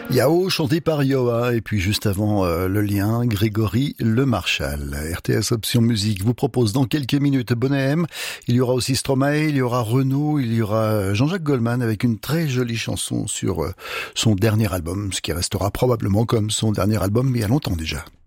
Yao chanté par Yoa et puis juste avant le lien Grégory Le Marchal. RTS Option Musique vous propose dans quelques minutes Bonnet M. Il y aura aussi Stromae, il y aura Renaud, il y aura Jean-Jacques Goldman avec une très jolie chanson sur son dernier album, ce qui restera probablement comme son dernier album il y a longtemps déjà.